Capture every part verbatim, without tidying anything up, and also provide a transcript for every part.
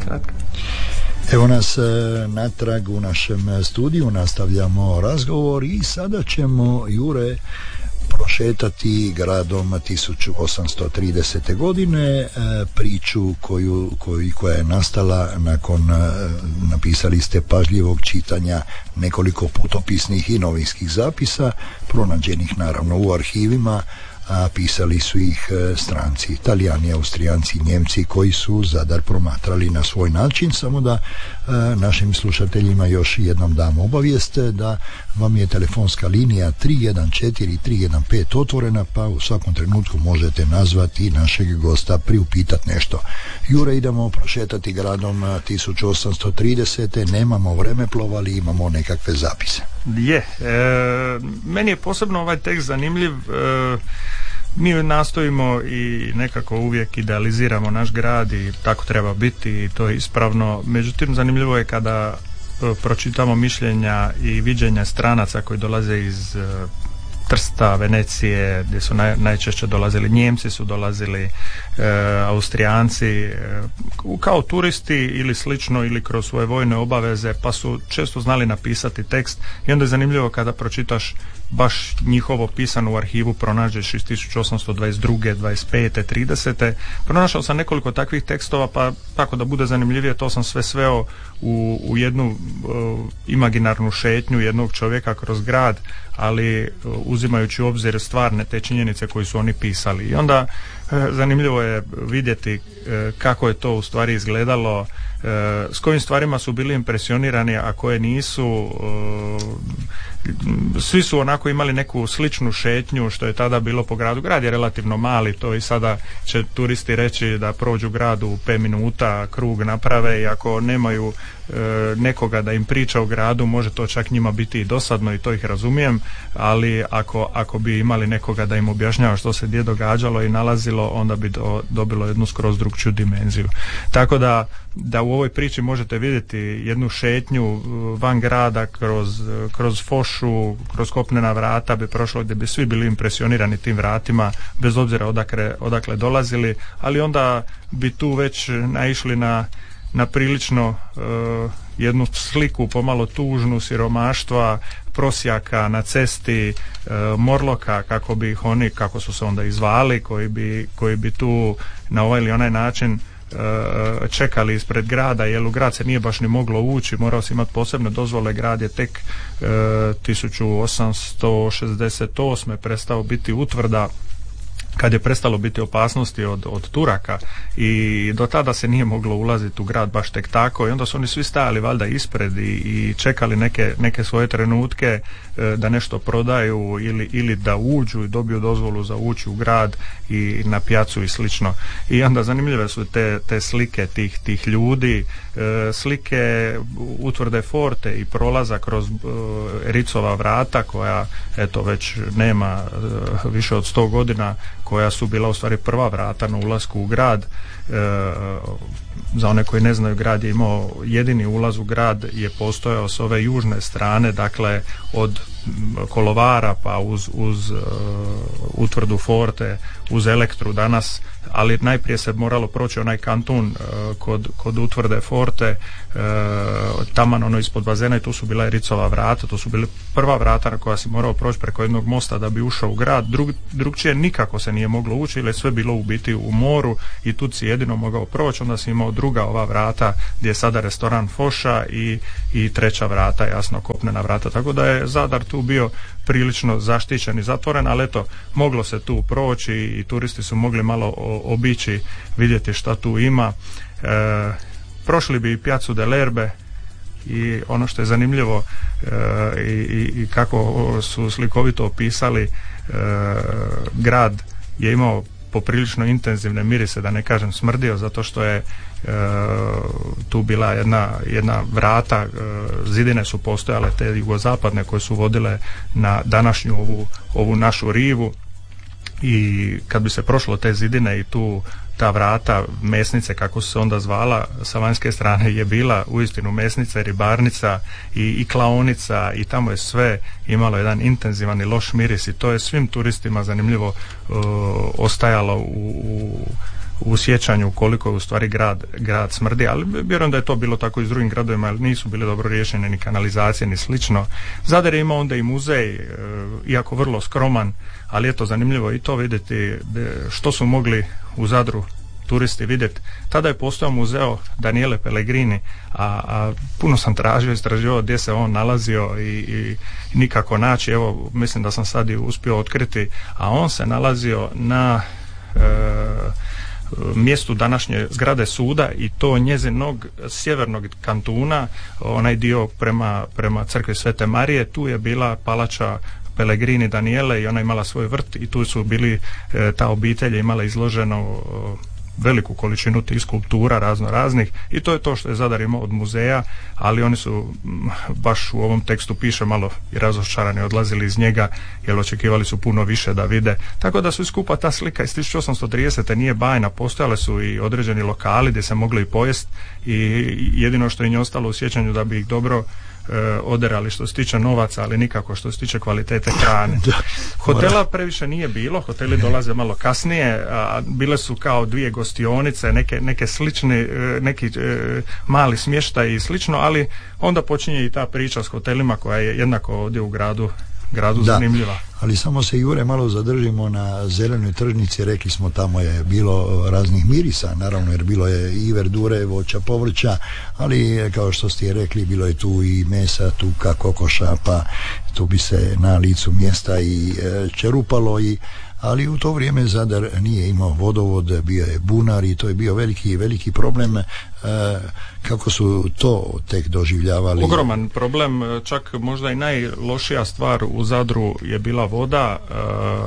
kratka. Evo nas natrag u našem studiju, nastavljamo razgovor i sada ćemo, Jure, prošetati gradom tisuću osamsto tridesete godine, priču koju, koju, koja je nastala nakon, napisali ste, pažljivog čitanja nekoliko putopisnih i novinskih zapisa, pronađenih naravno u arhivima, a pisali su ih stranci, Italijani, Austrijanci, Njemci, koji su Zadar promatrali na svoj način. Samo da a, našim slušateljima još jednom damo obavijest da vam je telefonska linija tri jedan četiri tri jedan pet otvorena, pa u svakom trenutku možete nazvati našeg gosta, priupitati nešto. Jure, idemo prošetati gradom tisuću osamsto tridesete. Nemamo vremeplova, ali imamo nekakve zapise. Je, e, meni je posebno ovaj tekst zanimljiv. e, Mi nastojimo i nekako uvijek idealiziramo naš grad i tako treba biti i to je ispravno. Međutim, zanimljivo je kada pročitamo mišljenja i viđenja stranaca koji dolaze iz Trsta, Venecije, gdje su naj, najčešće dolazili Njemci, su dolazili e, Austrijanci e, kao turisti ili slično, ili kroz svoje vojne obaveze, pa su često znali napisati tekst i onda je zanimljivo kada pročitaš baš njihovo pisano u arhivu, pronađeš iz tisuću osamsto dvadeset druge, dvadeset pete, tridesete. Pronašao sam nekoliko takvih tekstova, pa tako da bude zanimljivije, to sam sve sveo u, u jednu uh, imaginarnu šetnju jednog čovjeka kroz grad, ali uh, uzimajući u obzir stvarne te činjenice koje su oni pisali. I onda uh, zanimljivo je vidjeti uh, kako je to u stvari izgledalo, uh, s kojim stvarima su bili impresionirani, a koje nisu. uh, Svi su onako imali neku sličnu šetnju što je tada bilo po gradu. Grad je relativno mali, to i sada će turisti reći da prođu gradu u pet minuta, krug naprave, i ako nemaju e, nekoga da im priča o gradu, može to čak njima biti i dosadno i to ih razumijem, ali ako, ako bi imali nekoga da im objašnjava što se gdje događalo i nalazilo, onda bi do, dobilo jednu skroz drugčiju dimenziju. Tako da da u ovoj priči možete vidjeti jednu šetnju van grada kroz, kroz fošu, kroz kopnena vrata bi prošlo, gdje bi svi bili impresionirani tim vratima, bez obzira odakle, odakle dolazili, ali onda bi tu već naišli na, na prilično uh, jednu sliku pomalo tužnu, siromaštva, prosjaka na cesti, uh, morloka, kako bi ih oni, kako su se onda izvali, koji bi, koji bi tu na ovaj ili onaj način čekali ispred grada, jer u grad se nije baš ni moglo ući, morao se imati posebne dozvole. Grad je tek e, tisuću osamsto šezdeset osme prestao biti utvrda, kad je prestalo biti opasnosti od, od Turaka, i do tada se nije moglo ulaziti u grad baš tek tako, i onda su oni svi stajali valjda ispred i, i čekali neke, neke svoje trenutke e, da nešto prodaju ili, ili da uđu i dobiju dozvolu za ući u grad i na pijacu i slično. I onda zanimljive su te, te slike tih, tih ljudi, e, slike utvrde forte i prolaza kroz e, Ricova vrata, koja eto već nema e, više od sto godina, koja su bila u stvari prva vrata na ulasku u grad. E, za one koji ne znaju, grad je imao jedini ulaz u grad, je postojao s ove južne strane, dakle od Kolovara pa uz, uz uh, utvrdu forte, uz Elektru danas, ali najprije se moralo proći onaj kantun uh, kod, kod utvrde forte, uh, taman ono ispod bazena, i tu su bila Ricova vrata, to su bili prva vrata na koja si morao proći preko jednog mosta da bi ušao u grad. Drug, drugčije nikako se nije moglo ući, jer je sve bilo u biti u moru i tu si jedino mogao proći. Onda si imao druga ova vrata gdje je sada restoran Foša i, i treća vrata, jasno, kopnena vrata, tako da je Zadar tu bio prilično zaštićen i zatvoren, ali eto, moglo se tu proći i turisti su mogli malo obići, vidjeti šta tu ima. E, prošli bi i Piazzu dell'Erbe, i ono što je zanimljivo e, i, i kako su slikovito opisali, e, grad je imao poprilično intenzivne mirise, da ne kažem smrdio, zato što je e, tu bila jedna, jedna vrata, e, zidine su postojale, te jugozapadne, koje su vodile na današnju ovu, ovu našu rivu, i kad bi se prošlo te zidine i tu ta vrata mesnice, kako su se onda zvala, sa vanjske strane je bila uistinu mesnica, ribarnica i, i klaonica, i tamo je sve imalo jedan intenzivan i loš miris, i to je svim turistima zanimljivo uh, ostajalo u, u u sjećanju koliko je u stvari grad, grad smrdi, ali vjerujem da je to bilo tako i s drugim gradovima, ali nisu bili dobro riješene ni kanalizacije ni slično. Zadar je imao onda i muzej, iako vrlo skroman, ali je to zanimljivo i to vidjeti što su mogli u Zadru turisti vidjeti. Tada je postojao muzeo Daniele Pellegrini, a, a puno sam tražio, istraživao gdje se on nalazio i, i nikako naći. Evo, mislim da sam sad i uspio otkriti, a on se nalazio na e, mjestu današnje zgrade suda i to njezinog sjevernog kantuna, onaj dio prema, prema crkvi Svete Marije. Tu je bila palača Pellegrini Daniele i ona imala svoj vrt i tu su bili, e, ta obitelj je imala izloženo e, veliku količinu tih skulptura razno raznih i to je to što je Zadar imao od muzeja, ali oni su m, baš u ovom tekstu piše malo i razočarani odlazili iz njega jer očekivali su puno više da vide, tako da su skupa ta slika iz tisuću osamsto tridesete nije bajna, postojale su i određeni lokali gdje se mogli i pojest i jedino što im je ostalo u sjećanju da bi ih dobro E, oderali što se tiče novaca, ali nikako što se tiče kvalitete hrane. Hotela previše nije bilo, hoteli dolaze malo kasnije, a bile su kao dvije gostionice, neke, neke slične, neki e, mali smještaj i slično, ali onda počinje i ta priča s hotelima koja je jednako ovdje u gradu gradu da, zanimljiva. Ali samo se, Jure, malo zadržimo na zelenoj tržnici. Rekli smo, tamo je bilo raznih mirisa, naravno, jer bilo je i verdure, voća, povrća, ali kao što ste rekli, bilo je tu i mesa, tuka, kokoša, pa tu bi se na licu mjesta i e, čerupalo i ali u to vrijeme Zadar nije imao vodovod, bio je bunar i to je bio veliki, veliki problem. E, kako su to tek doživljavali? Ogroman problem, čak možda i najlošija stvar u Zadru je bila voda. E,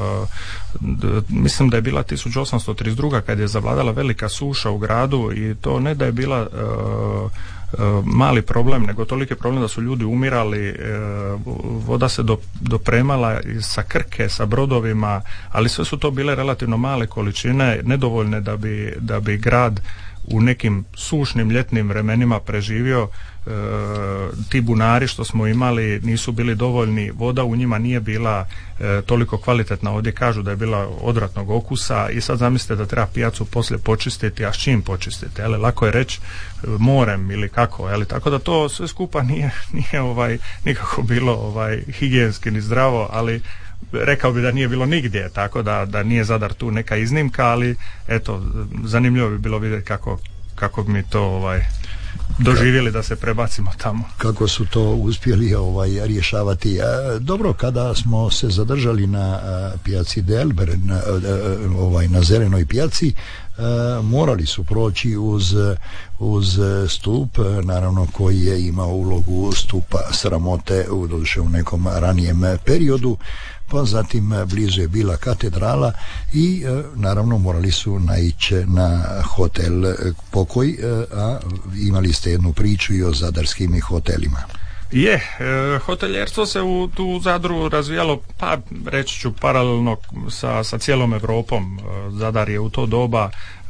d, mislim da je bila tisuću osamsto trideset druga kad je zavladala velika suša u gradu i to ne da je bila e, mali problem, nego toliki problem da su ljudi umirali, voda se dopremala sa Krke, sa brodovima, ali sve su to bile relativno male količine, nedovoljne da bi, da bi grad u nekim sušnim ljetnim vremenima preživio. E, ti bunari što smo imali nisu bili dovoljni, voda u njima nije bila e, toliko kvalitetna, ovdje kažu da je bila odvratnog okusa i sad zamislite da treba pijacu poslije počistiti, a s čim počistiti, ali lako je reći morem ili kako, ali tako da to sve skupa nije, nije ovaj, nikako bilo ovaj, higijenski ni zdravo, ali rekao bi da nije bilo nigdje, tako da, da nije Zadar tu neka iznimka, ali eto, zanimljivo bi bilo vidjeti kako, kako bi mi to ovaj, doživjeli da se prebacimo tamo. Kako su to uspjeli ovaj, rješavati. A, dobro, kada smo se zadržali na a, pijaci Delber, na, a, ovaj, na zelenoj pijaci, a, morali su proći uz, uz stup, naravno koji je imao ulogu stupa sramote u, doduše, u nekom ranijem periodu, pa zatim blizu je bila katedrala i e, naravno morali su naići na hotel Pokoj, e, a imali ste jednu priču i o zadarskim hotelima. Je, e, hoteljerstvo se u tu Zadru razvijalo, pa reći ću paralelno sa, sa cijelom Europom. Zadar je u to doba e,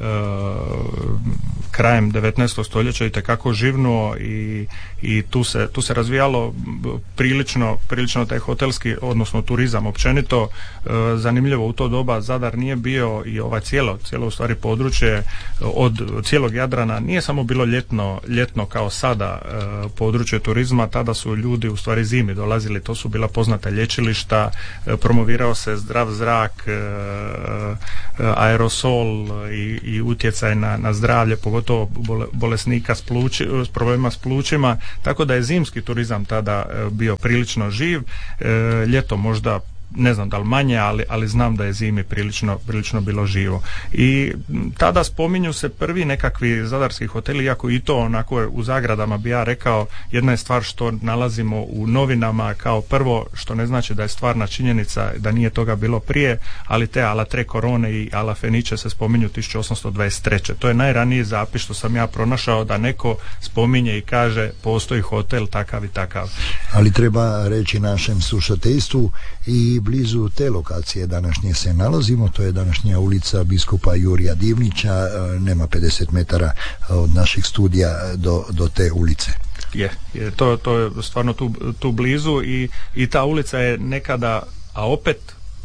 krajem devetnaestog stoljeća itekako živnuo i, i tu se, tu se razvijalo prilično, prilično taj hotelski, odnosno turizam općenito. E, zanimljivo, u to doba Zadar nije bio i ovaj cijelo, cijelo u stvari područje od cijelog Jadrana nije samo bilo ljetno, ljetno kao sada e, područje turizma, tada su ljudi u stvari zimi dolazili, to su bila poznata lječilišta, e, promovirao se zdrav zrak, e, aerosol i, i utjecaj na, na zdravlje, pogotovo bolesnika s, plući, s problemima s plućima, tako da je zimski turizam tada bio prilično živ, e, ljeto možda ne znam da li manje, ali, ali znam da je zimi prilično, prilično bilo živo. I tada spominju se prvi nekakvi zadarski hoteli, iako i to onako u zagradama bi ja rekao, jedna je stvar što nalazimo u novinama kao prvo, što ne znači da je stvarna činjenica da nije toga bilo prije, ali te Ala Tre Corone i Ala Fenice se spominju tisuću osamsto dvadeset treće. To je najraniji zapis što sam ja pronašao da neko spominje i kaže postoji hotel takav i takav. Ali treba reći našem slušateljstvu i blizu te lokacije današnje se nalazimo, to je današnja ulica biskupa Jurija Divnića, nema pedeset metara od naših studija do, do te ulice. Je, je to, to je stvarno tu, tu blizu i, i ta ulica je nekada, a opet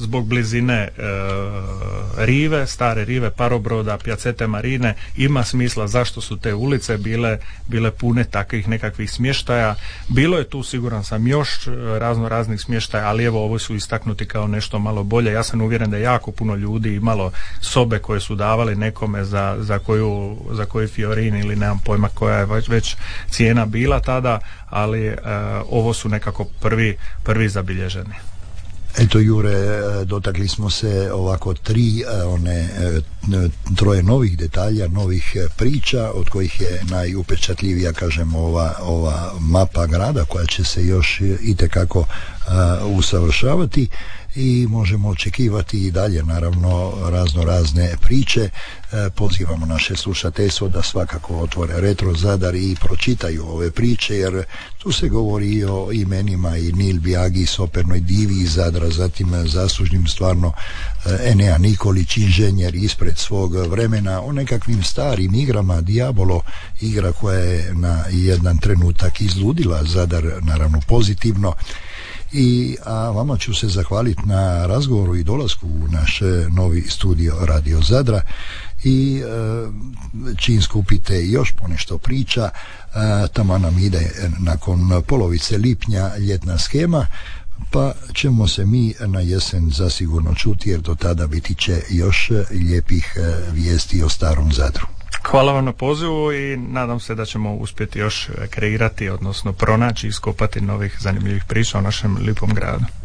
zbog blizine e, rive, stare rive, Parobroda, Pjacete Marine, ima smisla zašto su te ulice bile, bile pune takvih nekakvih smještaja. Bilo je tu, siguran sam, još razno raznih smještaja, ali evo ovo su istaknuti kao nešto malo bolje. Ja sam uvjeren da je jako puno ljudi imalo sobe koje su davali nekome za, za koju za koju fiorin ili nemam pojma koja je već, već cijena bila tada, ali e, ovo su nekako prvi, prvi zabilježeni. Eto Jure, dotakli smo se ovako tri one troje novih detalja, novih priča, od kojih je najupečatljivija, kažem, ova, ova mapa grada koja će se još itekako uh, usavršavati i možemo očekivati i dalje naravno razno razne priče. E, pozivamo naše slušateljstvo da svakako otvore Retro Zadar i pročitaju ove priče, jer tu se govori i o imenima i Nil Biagis, opernoj divi iz Zadra, zatim zaslužnim stvarno Enea Nikolić, inženjer ispred svog vremena, o nekakvim starim igrama, Diabolo, igra koja je na jedan trenutak izludila Zadar, naravno pozitivno. I a vama ću se zahvaliti na razgovoru i dolasku u naš novi studio Radio Zadra i e, čim skupite još ponešto priča, e, tamo nam ide nakon polovice lipnja ljetna skema, pa ćemo se mi na jesen zasigurno čuti, jer do tada biti će još lijepih e, vijesti o starom Zadru. Hvala vam na pozivu i nadam se da ćemo uspjeti još kreirati, odnosno pronaći i iskopati novih zanimljivih priča o našem lipom gradu.